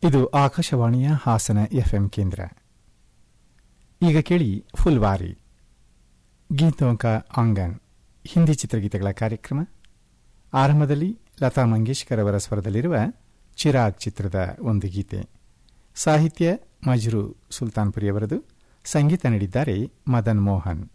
ಇದು ಆಕಾಶವಾಣಿಯ ಹಾಸನ ಎಫ್ಎಂ ಕೇಂದ್ರ. ಈಗ ಕೇಳಿ ಫುಲ್ವಾರಿ ಗೀತೋಂ ಕಾ ಆಂಗನ್ ಹಿಂದಿ ಚಿತ್ರಗೀತೆಗಳ ಕಾರ್ಯಕ್ರಮ. ಆರಂಭದಲ್ಲಿ ಲತಾ ಮಂಗೇಶ್ಕರ್ ಅವರ ಸ್ವರದಲ್ಲಿರುವ ಚಿರಾಗ್ ಚಿತ್ರದ ಒಂದು ಗೀತೆ. ಸಾಹಿತ್ಯ ಮಜ್ರೂ ಸುಲ್ತಾನ್ಪುರಿ ಅವರದು, ಸಂಗೀತ ನೀಡಿದ್ದಾರೆ ಮದನ್ ಮೋಹನ್.